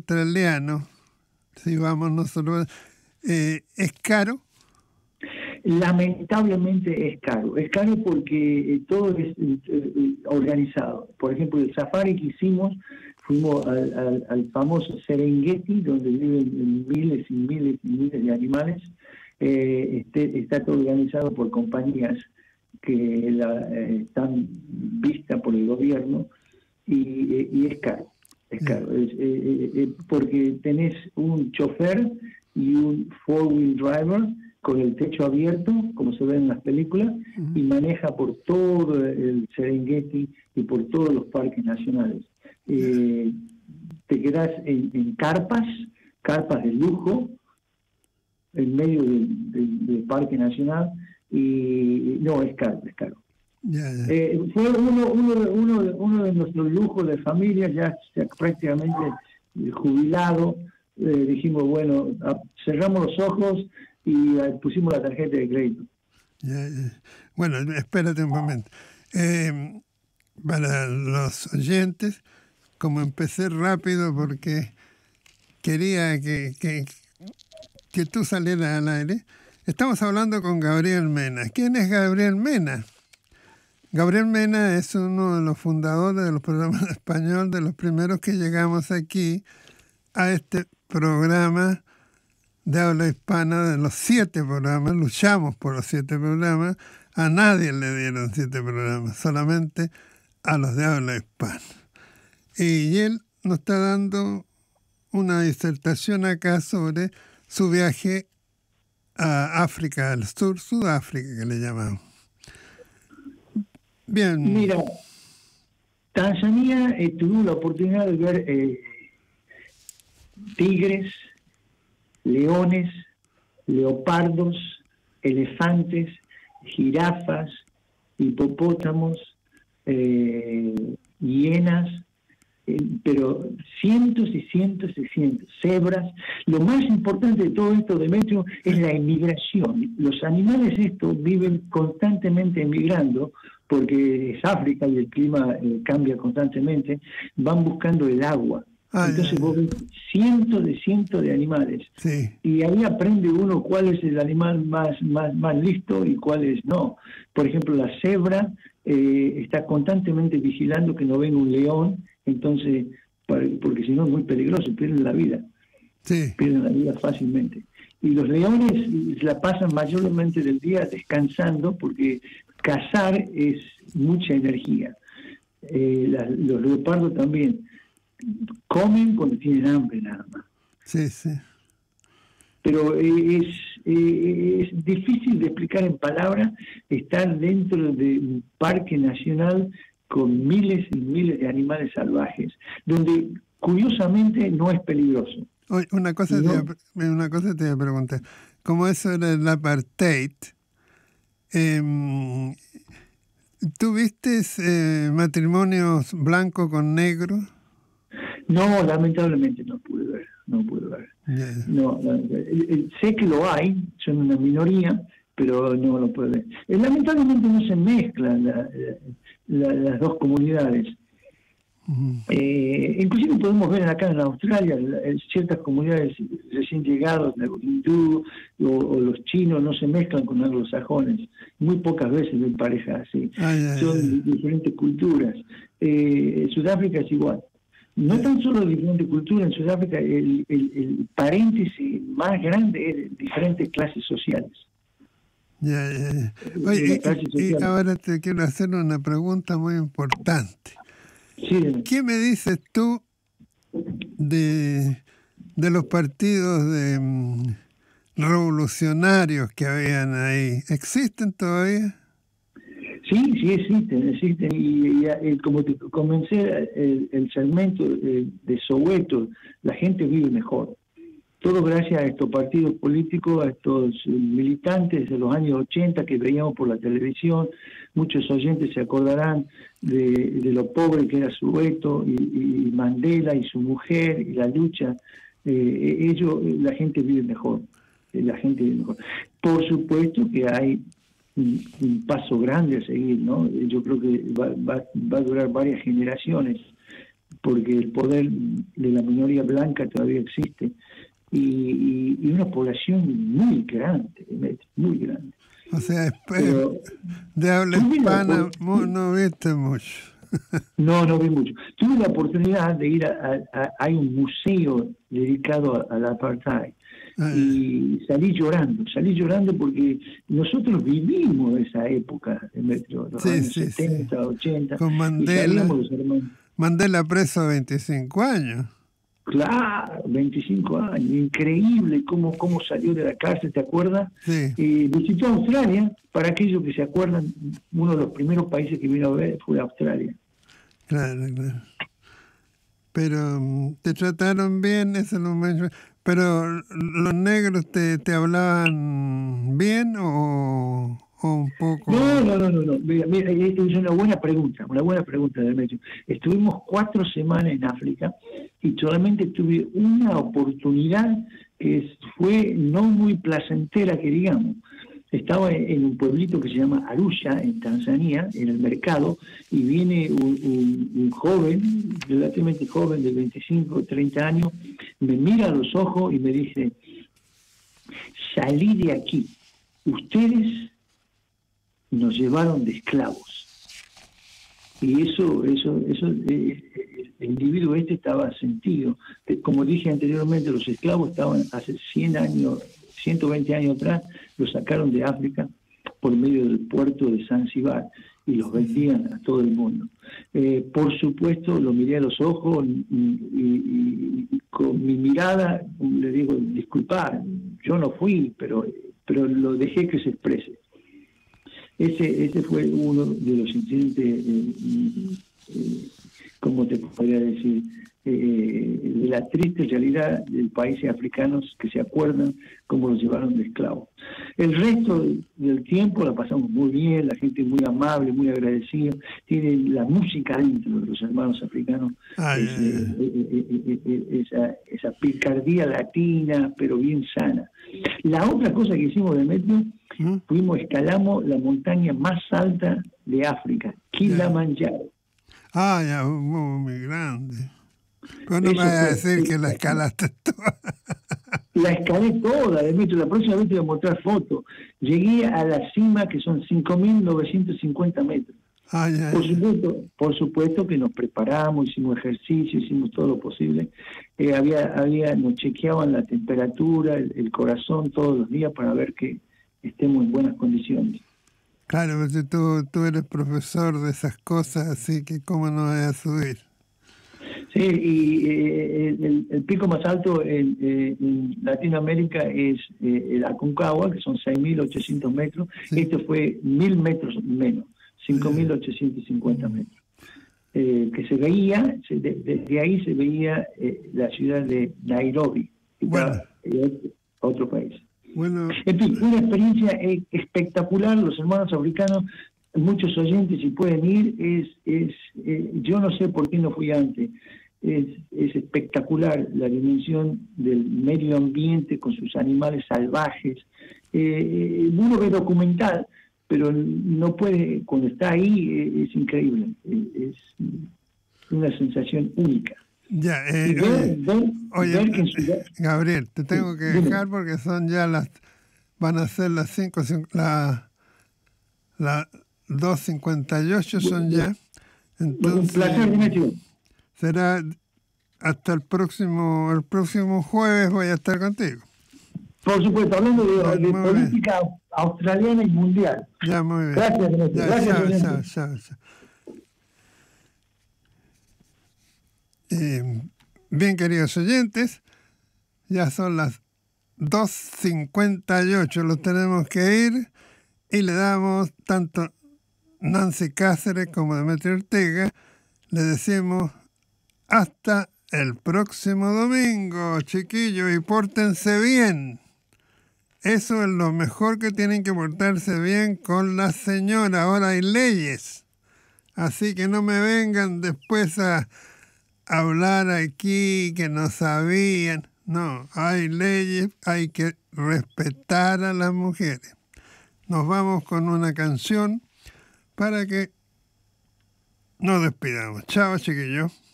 australiano, si vamos nosotros, ¿es caro? Lamentablemente es caro. Es caro porque todo es organizado. Por ejemplo, el safari que hicimos, fuimos al famoso Serengeti, donde viven miles y miles y miles de animales. Está todo organizado por compañías que están vistas por el gobierno y es caro. Es caro. Porque tenés un chofer y un four-wheel driver con el techo abierto, como se ve en las películas, y maneja por todo el Serengeti y por todos los parques nacionales. Te quedás en carpas de lujo, en medio del parque nacional, y no, es caro. Fue uno de nuestros lujos de familia, ya prácticamente jubilado. Dijimos, bueno, cerramos los ojos y pusimos la tarjeta de crédito. Bueno, espérate un momento. Para los oyentes, como empecé rápido porque quería que tú salieras al aire, estamos hablando con Gabriel Mena. ¿Quién es Gabriel Mena? Gabriel Mena es uno de los fundadores de los programas de español, de los primeros que llegamos aquí a este programa de habla hispana. De los 7 programas, luchamos por los 7 programas, a nadie le dieron 7 programas, solamente a los de habla hispana. Y él nos está dando una disertación acá sobre su viaje a África del Sur, Sudáfrica, que le llamamos. Bien. Mira, Tanzania tuvo la oportunidad de ver tigres, leones, leopardos, elefantes, jirafas, hipopótamos, hienas, pero cientos y cientos y cientos, cebras. Lo más importante de todo esto, Demetrio, es la emigración. Los animales estos viven constantemente emigrando, porque es África y el clima cambia constantemente, van buscando el agua. Entonces vos ves cientos de animales. Sí. Y ahí aprende uno cuál es el animal más listo y cuál es no. Por ejemplo, la cebra está constantemente vigilando que no venga un león, entonces, porque si no es muy peligroso, pierden la vida. Sí. Pierden la vida fácilmente. Y los leones la pasan mayormente del día descansando, porque cazar es mucha energía. Los leopardos también comen cuando tienen hambre nada más. Sí, sí. Pero es difícil de explicar en palabras estar dentro de un parque nacional con miles y miles de animales salvajes, donde curiosamente no es peligroso. Oye, una cosa te voy a preguntar. Como eso era el apartheid, ¿tú viste matrimonios blanco con negro? No, lamentablemente no pude ver. Yeah. No, sé que lo hay, son una minoría, pero no lo puedo ver. Lamentablemente no se mezclan las dos comunidades. Inclusive podemos ver acá en Australia ciertas comunidades recién llegados, los hindú o los chinos, no se mezclan con anglosajones. Muy pocas veces ven parejas así. Son diferentes culturas. Sudáfrica es igual. No tan solo diferente cultura, en Sudáfrica el paréntesis más grande es diferentes clases sociales. Oye, y ahora te quiero hacer una pregunta muy importante. Sí. ¿Qué me dices tú de los partidos revolucionarios que habían ahí? ¿Existen todavía? Sí, existen. Y como te comencé el segmento de Soweto, la gente vive mejor. Todo gracias a estos partidos políticos, a estos militantes de los años 80 que veíamos por la televisión. Muchos oyentes se acordarán de lo pobre que era Soweto y Mandela y su mujer y la lucha. La gente vive mejor. Por supuesto que hay un paso grande a seguir, ¿no? Yo creo que va a durar varias generaciones porque el poder de la minoría blanca todavía existe, y una población muy grande, muy grande. O sea, Pero de habla hispana no viste mucho. No vi mucho. Tuve la oportunidad de ir hay un museo dedicado al apartheid, y salí llorando porque nosotros vivimos esa época, los años 70, 80, con Mandela, y sabíamos los hermanos. Mandela preso 25 años. Claro, 25 años, increíble cómo salió de la cárcel, ¿te acuerdas? Sí. Visitó Australia, para aquellos que se acuerdan, uno de los primeros países que vino a ver fue Australia. Claro. Pero te trataron bien, eso lo mencioné. Pero los negros te hablaban bien o un poco. No. Mira, es una buena pregunta, Demetrio. Estuvimos 4 semanas en África y solamente tuve una oportunidad que fue no muy placentera, que digamos. Estaba en un pueblito que se llama Arusha, en Tanzania, en el mercado, y viene un joven, relativamente joven, de 25 o 30 años, me mira a los ojos y me dice: salí de aquí, ustedes nos llevaron de esclavos. Y eso el individuo estaba sentido. Como dije anteriormente, los esclavos estaban hace 100 años, 120 años atrás, los sacaron de África por medio del puerto de Zanzíbar y los vendían a todo el mundo. Por supuesto, lo miré a los ojos y con mi mirada le digo: disculpad, yo no fui, pero lo dejé que se exprese. Ese fue uno de los incidentes, ¿cómo te podría decir? De la triste realidad de países africanos que se acuerdan cómo los llevaron de esclavos. El resto del tiempo la pasamos muy bien, la gente muy amable, muy agradecida, tiene la música dentro de los hermanos africanos, esa picardía latina, pero bien sana. La otra cosa que hicimos, Demetrio, escalamos la montaña más alta de África, Kilimanjaro. Muy grande. Pero no me vas a decir que la escalaste toda. La escalé toda, Demetrio. La próxima vez te voy a mostrar fotos. Llegué a la cima, que son 5.950 metros. Por supuesto que nos preparamos, hicimos ejercicio, hicimos todo lo posible. Nos chequeaban la temperatura, el corazón todos los días para ver que estemos en buenas condiciones. Claro, pero tú eres profesor de esas cosas, así que ¿cómo no vas a subir? Sí, y el pico más alto en Latinoamérica es el Aconcagua, que son 6.800 metros. Sí. Este fue 1.000 metros menos, 5.850 metros. Que se veía, desde ahí se veía la ciudad de Nairobi, otro país. Bueno, en fin, una experiencia espectacular. Los hermanos africanos, muchos oyentes, si pueden ir, yo no sé por qué no fui antes. Es espectacular la dimensión del medio ambiente con sus animales salvajes. Uno ve documental, pero no puede, cuando está ahí, es increíble. Es una sensación única. Ya, Gabriel, te tengo que dejar porque son ya van a ser las 2:58 son ya. Entonces, un placer, Demetrio. Será hasta el próximo jueves voy a estar contigo. Por supuesto, hablando de política australiana y mundial. Ya, muy bien. Gracias, Demetrio. Gracias, chao. Bien, queridos oyentes, ya son las 2:58, los tenemos que ir y le damos tanto Nancy Cáceres como Demetrio Ortega, le decimos hasta el próximo domingo, chiquillos, y pórtense bien. Eso es lo mejor, que tienen que portarse bien con la señora. Ahora hay leyes, así que no me vengan después a hablar aquí que no sabían. No, hay leyes, hay que respetar a las mujeres. Nos vamos con una canción para que nos despidamos. Chao, chiquillos.